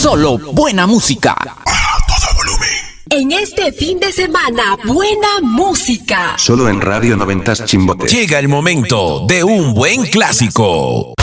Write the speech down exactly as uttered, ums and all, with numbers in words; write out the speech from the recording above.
Solo buena música. A todo volumen. En este fin de semana, buena música. Solo en Radio noventas Chimbote. Llega el momento de un buen clásico.